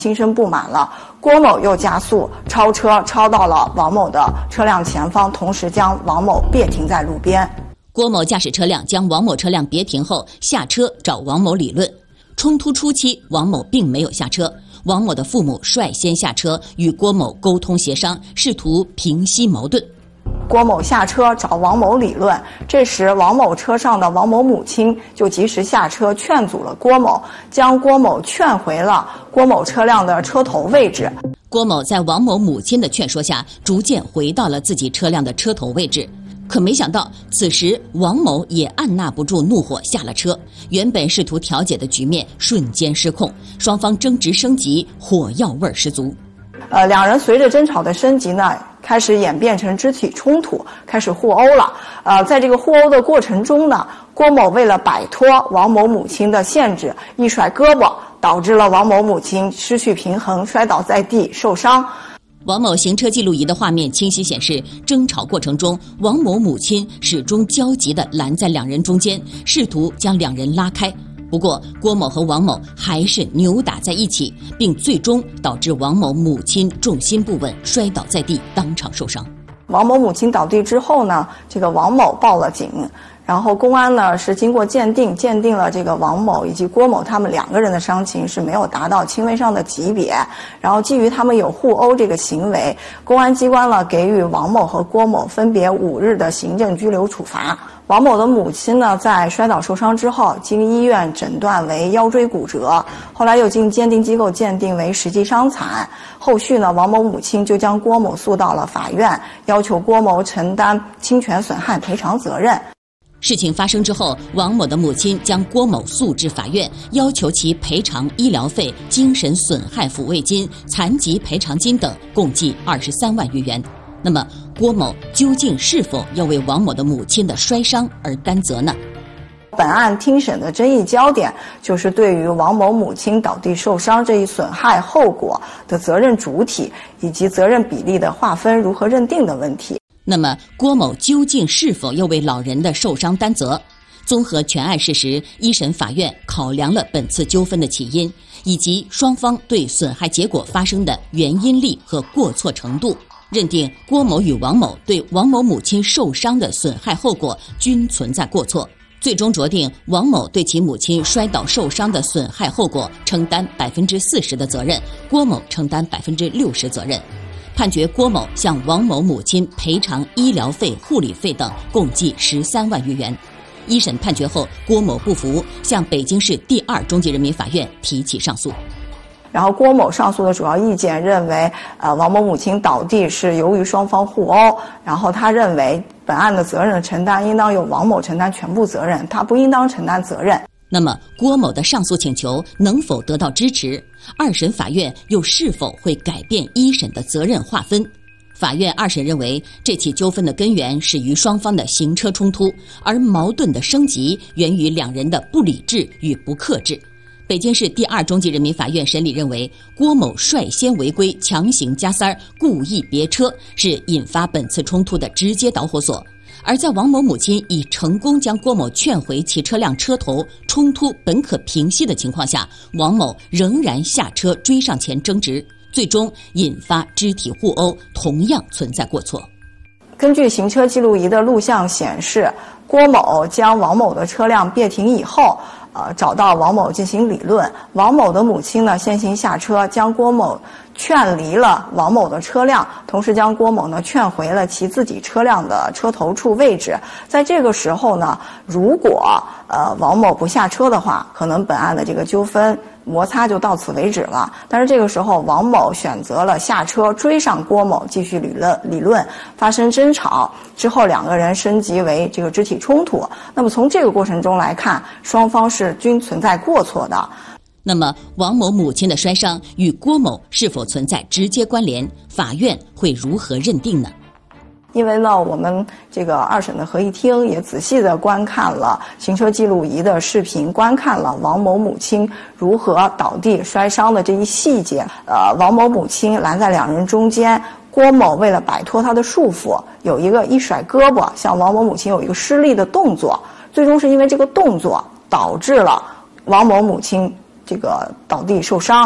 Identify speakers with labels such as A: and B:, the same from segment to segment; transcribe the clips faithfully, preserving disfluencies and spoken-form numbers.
A: 心生不满了，郭某又加速超车，超到了王某的车辆前方，同时将王某别停在路边。
B: 郭某驾驶车辆将王某车辆别停后下车找王某理论。冲突初期，王某并没有下车，王某的父母率先下车与郭某沟通协商，试图平息矛盾。
A: 郭某下车找王某理论，这时王某车上的王某母亲就及时下车劝阻了郭某，将郭某劝回了郭某车辆的车头位置。
B: 郭某在王某母亲的劝说下，逐渐回到了自己车辆的车头位置。可没想到，此时王某也按捺不住怒火下了车，原本试图调解的局面瞬间失控，双方争执升级，火药味十足。
A: 呃，两人随着争吵的升级呢，开始演变成肢体冲突，开始互殴了。呃，在这个互殴的过程中呢，郭某为了摆脱王某母亲的限制，一甩胳膊，导致了王某母亲失去平衡，摔倒在地受伤。
B: 王某行车记录仪的画面清晰显示，争吵过程中，王某母亲始终焦急地拦在两人中间，试图将两人拉开。不过，郭某和王某还是扭打在一起，并最终导致王某母亲重心不稳，摔倒在地，当场受伤。
A: 王某母亲倒地之后呢，这个王某报了警，然后公安呢是经过鉴定，鉴定了这个王某以及郭某他们两个人的伤情是没有达到轻微伤的级别，然后基于他们有互殴这个行为，公安机关呢给予王某和郭某分别五日的行政拘留处罚。王某的母亲呢，在摔倒受伤之后，经医院诊断为腰椎骨折，后来又经鉴定机构鉴定为实际伤残。后续呢，王某母亲就将郭某诉到了法院，要求郭某承担侵权损害赔偿责任。
B: 事情发生之后，王某的母亲将郭某诉至法院，要求其赔偿医疗费、精神损害抚慰金、残疾赔偿金等，共计二十三万余元。那么，郭某究竟是否要为王某的母亲的摔伤而担责呢？
A: 本案听审的争议焦点就是对于王某母亲倒地受伤这一损害后果的责任主体以及责任比例的划分如何认定的问题。
B: 那么，郭某究竟是否要为老人的受伤担责？综合全案事实，一审法院考量了本次纠纷的起因，以及双方对损害结果发生的原因力和过错程度，认定郭某与王某对王某母亲受伤的损害后果均存在过错，最终酌定王某对其母亲摔倒受伤的损害后果承担百分之四十的责任，郭某承担百分之六十责任。判决郭某向王某母亲赔偿医疗费、护理费等共计十三万余元。一审判决后，郭某不服，向北京市第二中级人民法院提起上诉。
A: 然后郭某上诉的主要意见认为，呃，王某母亲倒地是由于双方互殴，然后他认为本案的责任承担应当由王某承担全部责任，他不应当承担责任。
B: 那么，郭某的上诉请求能否得到支持？二审法院又是否会改变一审的责任划分？法院二审认为，这起纠纷的根源始于双方的行车冲突，而矛盾的升级源于两人的不理智与不克制。北京市第二中级人民法院审理认为，郭某率先违规强行加塞儿、故意别车，是引发本次冲突的直接导火索。而在王某母亲已成功将郭某劝回其车辆车头，冲突本可平息的情况下，王某仍然下车追上前争执，最终引发肢体互殴，同样存在过错。
A: 根据行车记录仪的录像显示，郭某将王某的车辆别停以后，呃，找到王某进行理论。王某的母亲呢，先行下车，将郭某劝离了王某的车辆，同时将郭某呢劝回了其自己车辆的车头处位置。在这个时候呢，如果呃王某不下车的话，可能本案的这个纠纷摩擦就到此为止了。但是这个时候，王某选择了下车追上郭某，继续理论理论，发生争吵之后，两个人升级为这个肢体冲突。那么从这个过程中来看，双方是均存在过错的。
B: 那么，王某母亲的摔伤与郭某是否存在直接关联？法院会如何认定呢？
A: 因为呢，我们这个二审的合议庭也仔细地观看了行车记录仪的视频，观看了王某母亲如何倒地摔伤的这一细节。呃，王某母亲拦在两人中间，郭某为了摆脱他的束缚，有一个一甩胳膊，向王某母亲有一个施力的动作，最终是因为这个动作导致了王某母亲这个倒地受伤。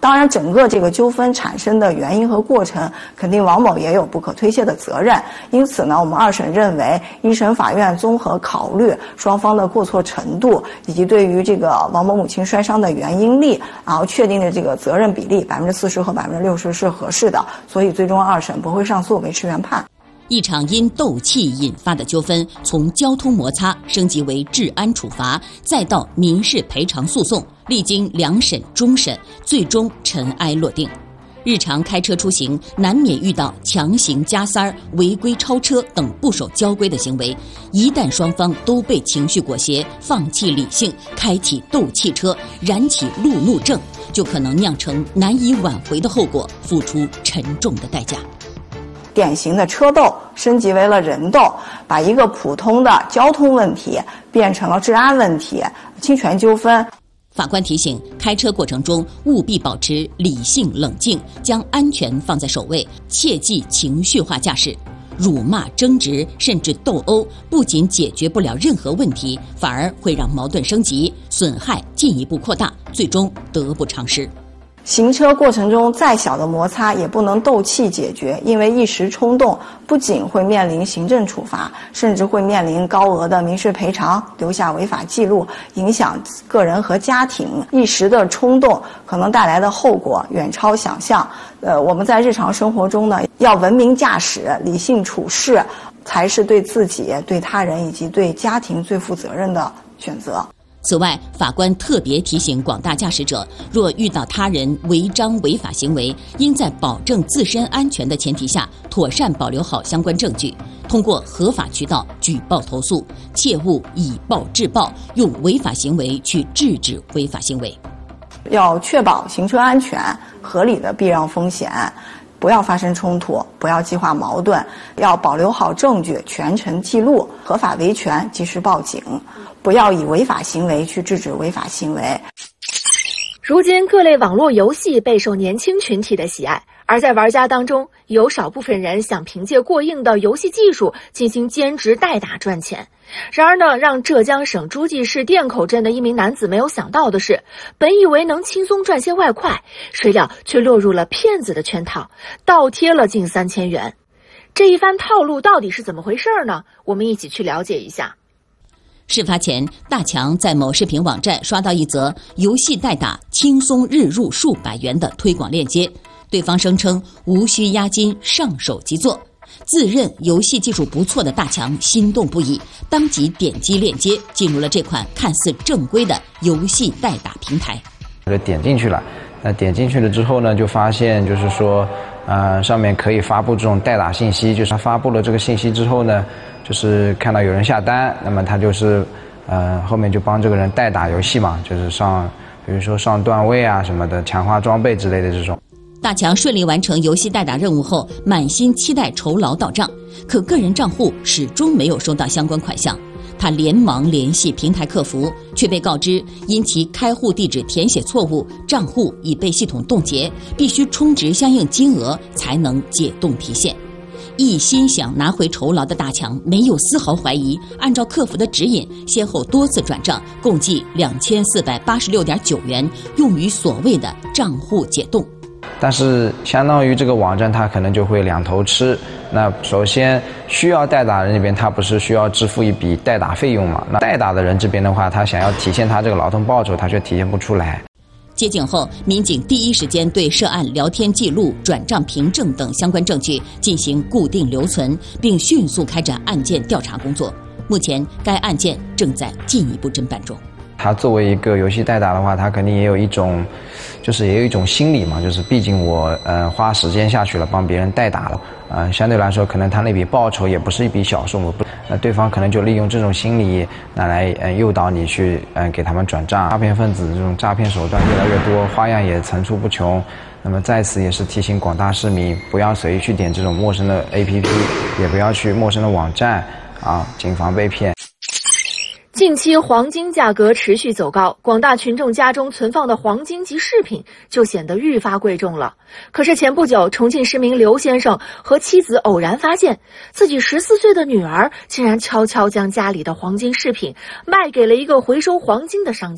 A: 当然，整个这个纠纷产生的原因和过程，肯定王某也有不可推卸的责任。因此呢，我们二审认为，一审法院综合考虑双方的过错程度，以及对于这个王某母亲摔伤的原因力，然后确定的这个责任比例百分之四十和百分之六十是合适的，所以最终二审驳回上诉，维持原判。
B: 一场因斗气引发的纠纷，从交通摩擦升级为治安处罚，再到民事赔偿诉讼，历经两审、终审，最终尘埃落定。日常开车出行，难免遇到强行加塞儿、违规超车等不守交规的行为。一旦双方都被情绪裹挟，放弃理性，开启斗气车，燃起路怒症，就可能酿成难以挽回的后果，付出沉重的代价。
A: 典型的车斗升级为了人斗，把一个普通的交通问题变成了治安问题、侵权纠纷。
B: 法官提醒，开车过程中务必保持理性冷静，将安全放在首位，切忌情绪化驾驶。辱骂、争执甚至斗殴，不仅解决不了任何问题，反而会让矛盾升级，损害进一步扩大，最终得不偿失。
A: 行车过程中再小的摩擦也不能斗气解决，因为一时冲动不仅会面临行政处罚，甚至会面临高额的民事赔偿，留下违法记录，影响个人和家庭。一时的冲动可能带来的后果远超想象。呃，我们在日常生活中呢，要文明驾驶、理性处事，才是对自己、对他人以及对家庭最负责任的选择。
B: 此外，法官特别提醒广大驾驶者，若遇到他人违章违法行为，应在保证自身安全的前提下，妥善保留好相关证据，通过合法渠道举报投诉，切勿以暴制暴，用违法行为去制止违法行为。
A: 要确保行车安全，合理的避让风险，不要发生冲突，不要激化矛盾，要保留好证据，全程记录，合法维权，及时报警，不要以违法行为去制止违法行为。
C: 如今各类网络游戏备受年轻群体的喜爱，而在玩家当中，有少部分人想凭借过硬的游戏技术进行兼职代打赚钱。然而呢，让浙江省诸暨市店口镇的一名男子没有想到的是，本以为能轻松赚些外快，谁料却落入了骗子的圈套，倒贴了近三千元。这一番套路到底是怎么回事呢？我们一起去了解一下。
B: 事发前，大强在某视频网站刷到一则游戏代打轻松日入数百元的推广链接，对方声称无需押金，上手即做。自认游戏技术不错的大强心动不已，当即点击链接进入了这款看似正规的游戏代打平台。
D: 我就点进去了，那点进去了之后呢，就发现就是说，呃，上面可以发布这种代打信息，就是他发布了这个信息之后呢，就是看到有人下单，那么他就是，呃，后面就帮这个人代打游戏嘛，就是上，比如说上段位啊什么的，强化装备之类的这种。
B: 大强顺利完成游戏代打任务后，满心期待酬劳到账，可个人账户始终没有收到相关款项。他连忙联系平台客服，却被告知因其开户地址填写错误，账户已被系统冻结，必须充值相应金额才能解冻提现。一心想拿回酬劳的大强没有丝毫怀疑，按照客服的指引，先后多次转账，共计两千四百八十六点九元，用于所谓的账户解冻。
D: 但是相当于这个网站它可能就会两头吃，那首先需要代打人那边他不是需要支付一笔代打费用嘛，那代打的人这边的话，他想要体现他这个劳动报酬，他却体现不出来。
B: 接警后，民警第一时间对涉案聊天记录、转账凭证等相关证据进行固定留存，并迅速开展案件调查工作。目前该案件正在进一步侦办中。
D: 他作为一个游戏代打的话，他肯定也有一种就是也有一种心理嘛，就是毕竟我呃花时间下去了，帮别人代打了，呃相对来说可能他那笔报酬也不是一笔小数目，那对方可能就利用这种心理拿来呃诱导你去呃给他们转账。诈骗分子这种诈骗手段越来越多，花样也层出不穷。那么在此也是提醒广大市民，不要随意去点这种陌生的 A P P， 也不要去陌生的网站啊，谨防被骗。
C: 近期黄金价格持续走高，广大群众家中存放的黄金及饰品就显得愈发贵重了。可是前不久，重庆市民刘先生和妻子偶然发现，自己十四岁的女儿竟然悄悄将家里的黄金饰品卖给了一个回收黄金的商家。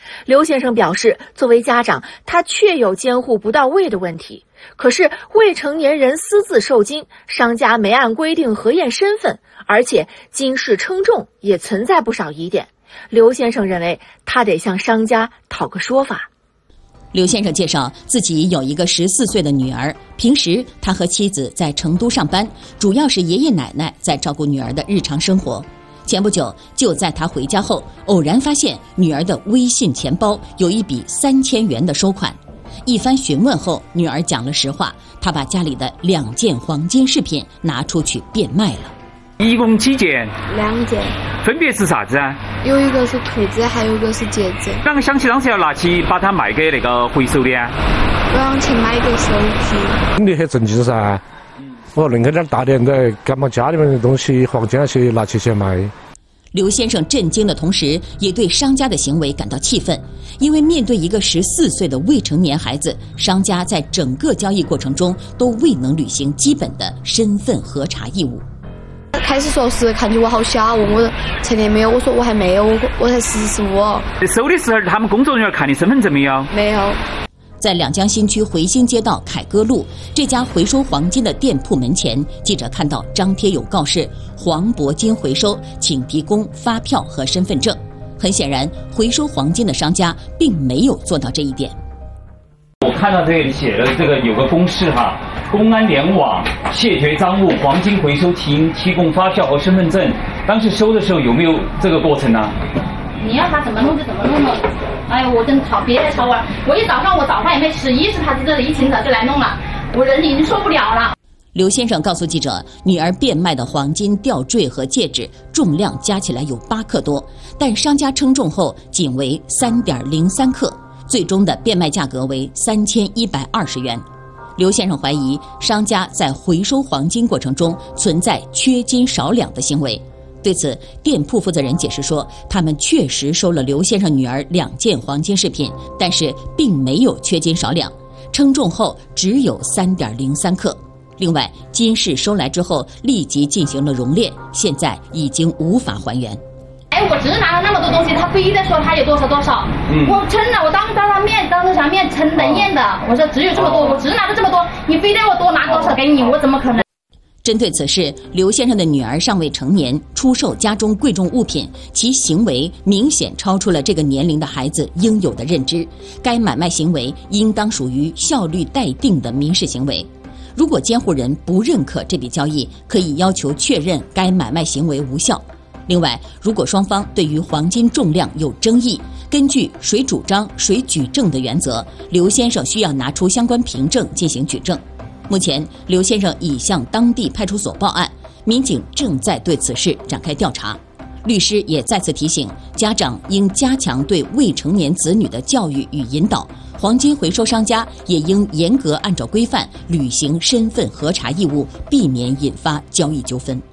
C: 刘先生表示，作为家长，他确有监护不到位的问题。可是未成年人私自受精，商家没按规定核验身份，而且金饰称重也存在不少疑点。刘先生认为，他得向商家讨个说法。
B: 刘先生介绍，自己有一个十四岁的女儿，平时他和妻子在成都上班，主要是爷爷奶奶在照顾女儿的日常生活。前不久，就在他回家后，偶然发现女儿的微信钱包有一笔三千元的收款。一番询问后，女儿讲了实话，她把家里的两件黄金饰品拿出去变卖了。
E: 一共几件？
F: 两件。
E: 分别是啥子啊？
F: 有一个是兔子，还有一个是戒指。
E: 啷个想起当时要拿起把它卖给那个回收的啊？
F: 我想去买个手机。
G: 你很正经噻，我恁个点大点的，干嘛家里面的东西黄金那些拿去钱卖？
B: 刘先生震惊的同时，也对商家的行为感到气愤，因为面对一个十四岁的未成年孩子，商家在整个交易过程中都未能履行基本的身份核查义务。
F: 开始说是看起我好小，问我成年没有，我说我还没有，我我才十四五。
E: 收的时候，他们工作人员看你身份证没有？
F: 没有。
B: 在两江新区回兴街道凯歌路这家回收黄金的店铺门前，记者看到张贴有告示：黄铂金回收，请提供发票和身份证。很显然，回收黄金的商家并没有做到这一点。
E: 我看到这里写的这个有个公示哈，公安联网谢绝赃物，黄金回收请提供发票和身份证。当时收的时候有没有这个过程呢？
H: 你要他怎么弄就怎么弄了。哎呀，我真吵，别来吵我！我一早上我早饭也没吃，一是他这里一清早就来弄了，我人已经受不了了。
B: 刘先生告诉记者，女儿变卖的黄金吊坠和戒指重量加起来有八克多，但商家称重后仅为三点零三克，最终的变卖价格为三千一百二十元。刘先生怀疑商家在回收黄金过程中存在缺斤少两的行为。对此，店铺负责人解释说，他们确实收了刘先生女儿两件黄金饰品，但是并没有缺斤少两，称重后只有三点零三克。另外，金饰收来之后立即进行了熔炼，现在已经无法还原。
H: 哎，我只拿了那么多东西，他非得说他有多少多少，嗯、我称了，我当着他面，当着他面称人验的，我说只有这么多，我只拿了这么多，你非得我多拿多少给你，我怎么可能？
B: 针对此事，刘先生的女儿尚未成年，出售家中贵重物品，其行为明显超出了这个年龄的孩子应有的认知。该买卖行为应当属于效率待定的民事行为。如果监护人不认可这笔交易，可以要求确认该买卖行为无效。另外，如果双方对于黄金重量有争议，根据谁主张谁举证的原则，刘先生需要拿出相关凭证进行举证。目前，刘先生已向当地派出所报案，民警正在对此事展开调查。律师也再次提醒，家长应加强对未成年子女的教育与引导，黄金回收商家也应严格按照规范履行身份核查义务，避免引发交易纠纷。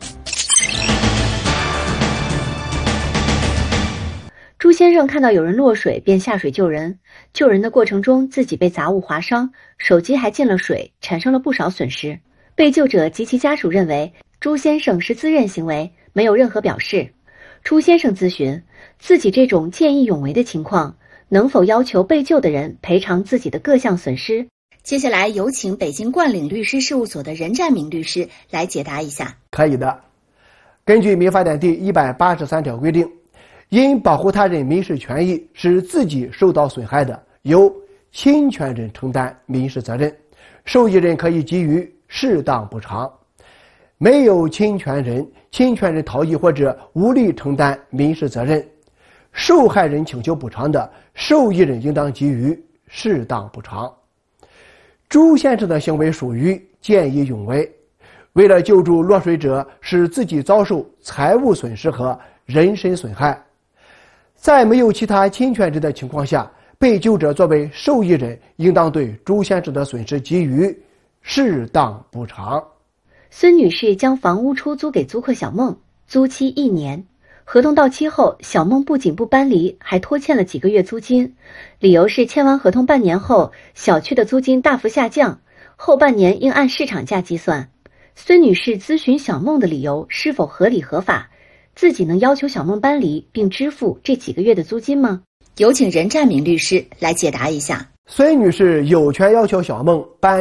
I: 朱先生看到有人落水，便下水救人。救人的过程中，自己被杂物划伤，手机还进了水，产生了不少损失。被救者及其家属认为，朱先生是自认行为，没有任何表示。朱先生咨询，自己这种见义勇为的情况，能否要求被救的人赔偿自己的各项损失？接下来有请北京冠岭律师事务所的任占明律师来解答一下。
J: 可以的。根据民法典第一百八十三条规定，因保护他人民事权益使自己受到损害的，由侵权人承担民事责任，受益人可以给予适当补偿。没有侵权人，侵权人逃逸或者无力承担民事责任，受害人请求补偿的，受益人应当给予适当补偿。朱先生的行为属于见义勇为，为了救助落水者，使自己遭受财物损失和人身损害。在没有其他侵权人的情况下，被救者作为受益人，应当对朱先生的损失给予适当补偿。
I: 孙女士将房屋出租给租客小孟，租期一年。合同到期后，小孟不仅不搬离，还拖欠了几个月租金，理由是签完合同半年后，小区的租金大幅下降，后半年应按市场价计算。孙女士咨询小孟的理由是否合理合法，自己能要求小孟搬离并支付这几个月的租金吗？ 有请任占明律师来解答一下。
J: 孙女士有权要求小孟搬